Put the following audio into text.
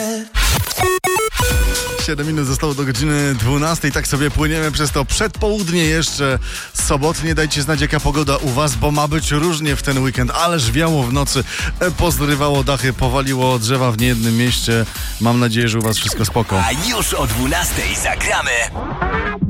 7 minut zostało do godziny 12. Tak sobie płyniemy przez to przedpołudnie jeszcze sobotnie. Dajcie znać, jaka pogoda u was, bo ma być różnie w ten weekend. Ależ wiało w nocy, pozrywało dachy, powaliło drzewa w niejednym mieście. Mam nadzieję, że u was wszystko spoko. A już o 12 zagramy